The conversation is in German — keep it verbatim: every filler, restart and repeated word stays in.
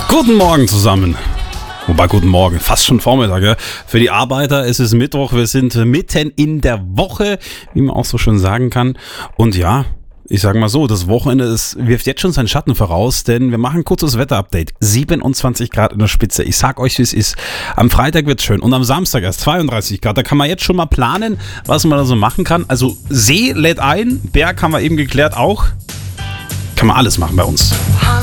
Guten Morgen zusammen. Wobei, guten Morgen, fast schon Vormittag. Ja? Für die Arbeiter ist es Mittwoch, wir sind mitten in der Woche, wie man auch so schön sagen kann. Und ja, ich sage mal so, das Wochenende ist, wirft jetzt schon seinen Schatten voraus, denn wir machen ein kurzes Wetterupdate. siebenundzwanzig Grad in der Spitze. Ich sag euch, wie es ist. Am Freitag wird's schön und am Samstag erst zweiunddreißig Grad. Da kann man jetzt schon mal planen, was man da so machen kann. Also See lädt ein, Berg haben wir eben geklärt auch. Kann man alles machen bei uns.